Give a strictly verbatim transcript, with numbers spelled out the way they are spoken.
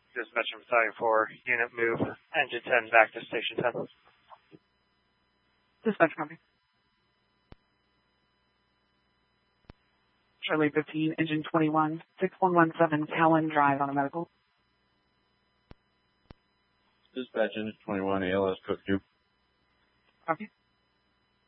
Dispatch from Battalion four, unit move, engine ten back to station ten. Dispatch copy. Charlie fifteen, engine twenty-one, six one one seven, Callan Drive on a medical. Dispatch engine twenty-one, A L S code two. Copy.